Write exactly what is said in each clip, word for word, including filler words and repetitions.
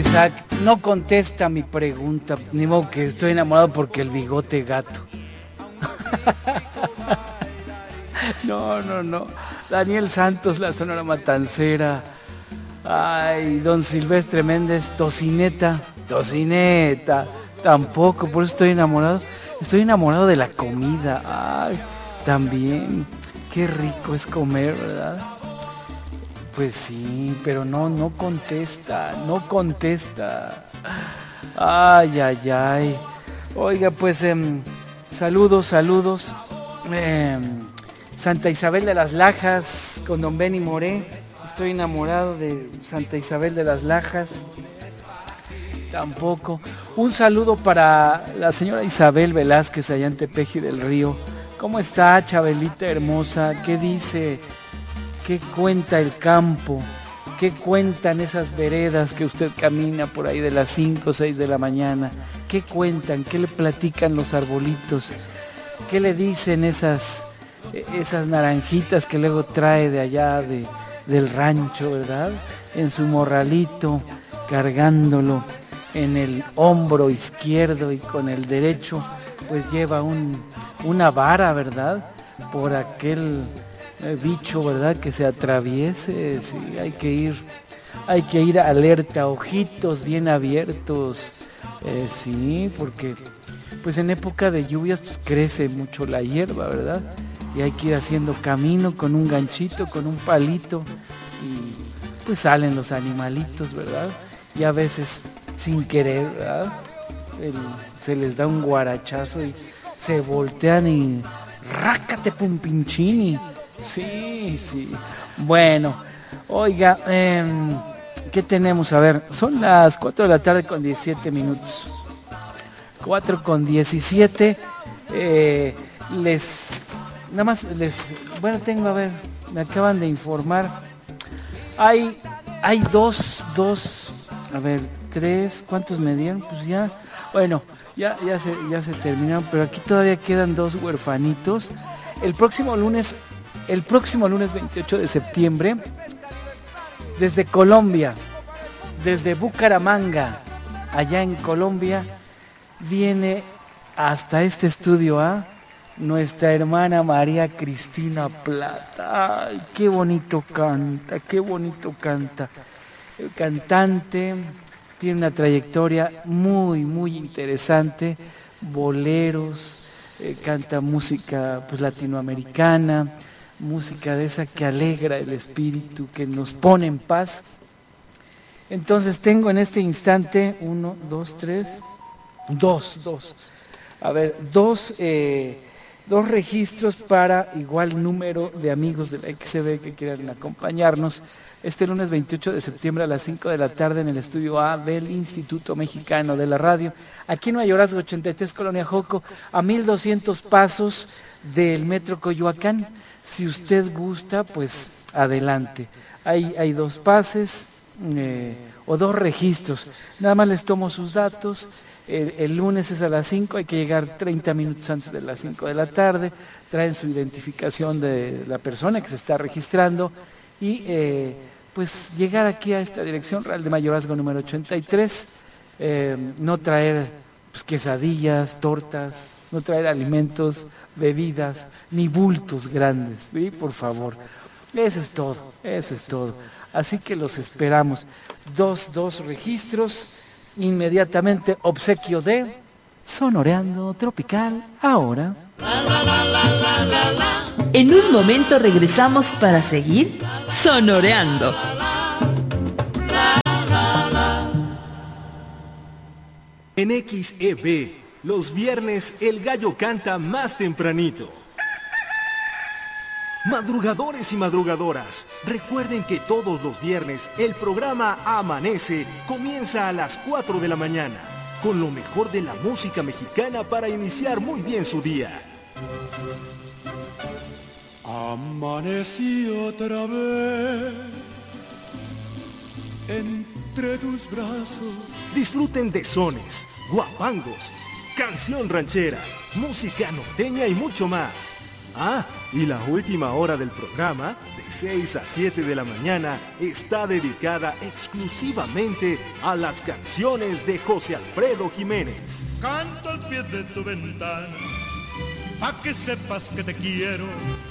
Isaac, no contesta mi pregunta, ni modo que estoy enamorado porque el bigote gato. No, no, no. Daniel Santos, la Sonora Matancera. Ay, don Silvestre Méndez, tocineta, tocineta. Tampoco, por eso estoy enamorado. Estoy enamorado de la comida. Ay, también. Qué rico es comer, ¿verdad? Pues sí, pero no, no contesta, no contesta. Ay, ay, ay. Oiga, pues, eh, saludos, saludos. Eh, Santa Isabel de las Lajas, con don Benny Moré. Estoy enamorado de Santa Isabel de las Lajas. Tampoco. Un saludo para la señora Isabel Velázquez allá en Tepeji del Río. ¿Cómo está, Chabelita hermosa? ¿Qué dice? ¿Qué cuenta el campo? ¿Qué cuentan esas veredas que usted camina por ahí de las cinco o seis de la mañana? ¿Qué cuentan? ¿Qué le platican los arbolitos? ¿Qué le dicen esas, esas naranjitas que luego trae de allá de, del rancho, verdad? En su morralito, cargándolo en el hombro izquierdo y con el derecho, pues lleva un, una vara, ¿verdad? Por aquel bicho, ¿verdad? Que se atraviese. Sí, hay que ir, hay que ir alerta, ojitos bien abiertos, eh, sí, porque pues en época de lluvias pues crece mucho la hierba, ¿verdad? Y hay que ir haciendo camino con un ganchito, con un palito, y pues salen los animalitos, ¿verdad? Y a veces sin querer, ¿verdad? El, se les da un guarachazo y se voltean y rácate pum pinchini. Sí, sí. Bueno, oiga, eh, ¿qué tenemos? A ver, son las cuatro de la tarde con diecisiete minutos. cuatro con diecisiete. Eh, les, nada más les, bueno, tengo, a ver, me acaban de informar. Hay, hay dos, dos, a ver, tres, ¿cuántos me dieron? Pues ya, bueno, ya, ya se, ya se terminaron, pero aquí todavía quedan dos huerfanitos. El próximo lunes... El próximo lunes veintiocho de septiembre, desde Colombia, desde Bucaramanga, allá en Colombia, viene hasta este estudio A nuestra hermana María Cristina Plata. Ay, qué bonito canta, qué bonito canta. El cantante tiene una trayectoria muy, muy interesante, boleros, eh, canta música pues, latinoamericana, música de esa que alegra el espíritu, que nos pone en paz. Entonces tengo en este instante uno, dos, tres, dos, dos, a ver, dos, eh, dos registros para igual número de amigos de la X C B que quieran acompañarnos este lunes veintiocho de septiembre a las cinco de la tarde en el estudio A del Instituto Mexicano de la Radio, aquí en Mayorazgo ochenta y tres, Colonia Joco, a mil doscientos pasos del Metro Coyoacán. Si usted gusta, pues adelante. Hay, hay dos pases eh, o dos registros. Nada más les tomo sus datos. El, el lunes es a las cinco, hay que llegar treinta minutos antes de las cinco de la tarde. Traen su identificación de la persona que se está registrando y eh, pues llegar aquí a esta dirección, Real de Mayorazgo número ochenta y tres. Eh, no traer pues, quesadillas, tortas, no traer alimentos, bebidas, ni bultos grandes, ¿sí? Por favor. Eso es todo, eso es todo. Así que los esperamos. Dos, dos registros, inmediatamente obsequio de Sonoreando Tropical ahora. En un momento regresamos para seguir sonoreando. En X E B, los viernes el gallo canta más tempranito. Madrugadores y madrugadoras, recuerden que todos los viernes el programa Amanece comienza a las cuatro de la mañana, con lo mejor de la música mexicana para iniciar muy bien su día. Amanecí otra vez entre tus brazos. Disfruten de sones, guapangos, canción ranchera, música norteña y mucho más. Ah, y la última hora del programa, de seis a siete de la mañana, está dedicada exclusivamente a las canciones de José Alfredo Jiménez. Canto al pie de tu ventana, pa' que sepas que te quiero.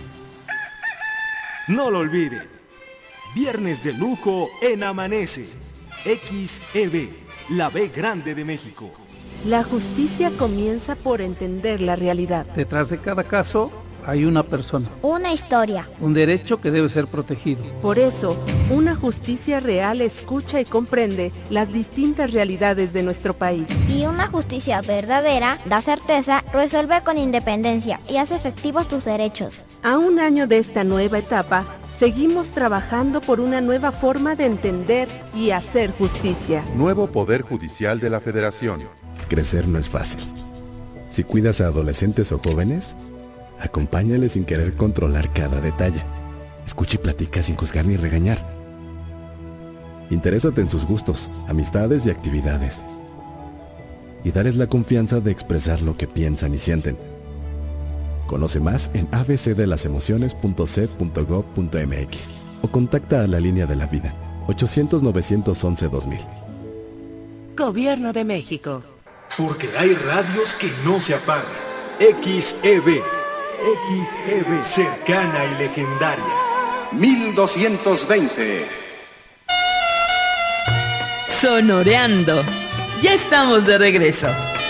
No lo olviden, viernes de lujo en Amanece, X E B, la B grande de México. La justicia comienza por entender la realidad. Detrás de cada caso hay una persona. Una historia. Un derecho que debe ser protegido. Por eso, una justicia real escucha y comprende las distintas realidades de nuestro país. Y una justicia verdadera da certeza, resuelve con independencia y hace efectivos tus derechos. A un año de esta nueva etapa, seguimos trabajando por una nueva forma de entender y hacer justicia. Nuevo Poder Judicial de la Federación. Crecer no es fácil. Si cuidas a adolescentes o jóvenes, acompáñales sin querer controlar cada detalle. Escucha y platica sin juzgar ni regañar. Interésate en sus gustos, amistades y actividades. Y dales la confianza de expresar lo que piensan y sienten. Conoce más en a b c de las emociones punto c e d punto gob punto m x o contacta a la línea de la vida ochocientos, novecientos once, dos mil. Gobierno de México. Porque hay radios que no se apagan. X E B. X E B, cercana y legendaria. mil doscientos veinte. Sonoreando. Ya estamos de regreso.